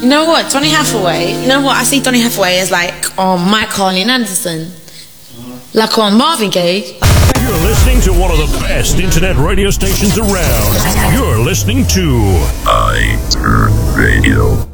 You know what? Donny Hathaway. You know what? I see Donny Hathaway as like on Mike Harley and Anderson. Like on Marvin Gaye. You're listening to one of the best internet radio stations around. You're listening to iTurn Radio.